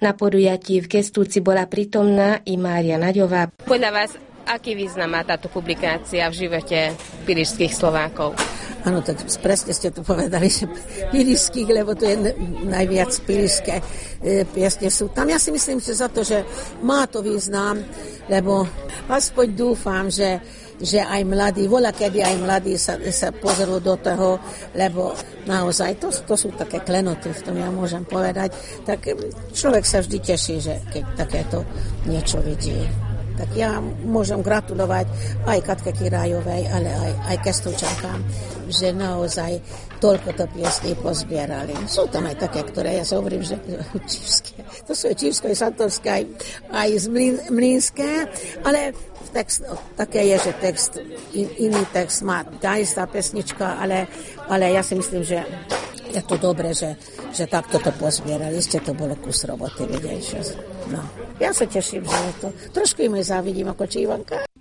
Na podujatí v Kestúci bola prítomná i Mária Naďová. Podľa vás, aký význam má táto publikácia v živote pilišských Slovákov? Áno, tak presne ste to povedali, že pilišských, lebo to je najviac pilišské piesne sú tam. Ja si myslím, že za to, že má to význam, lebo aspoň dúfam, že aj mladí, voľakedy aj mladí sa pozerú do toho, lebo naozaj to sú také klenoty, v tom ja môžem povedať. Tak človek sa vždy teší, že keď takéto niečo vidí. Tak ja môžem gratulovať aj Katke Kirájovej, ale aj Kestúčankám, že naozaj toľko to piesní pozbierali. Sú tam aj také, ktoré ja sa hovorím, že čívské. To sú čívské, santorské, aj z mlínske, ale text, také je, že text, iný text má tá istá pesnička, ale ja si myslím, že je to dobré, že takto to pozbierali. Ešte to bolo kus roboty, vidíš. No. Ja sa teším, že je to. Trošku im aj závidím ako Čívanka.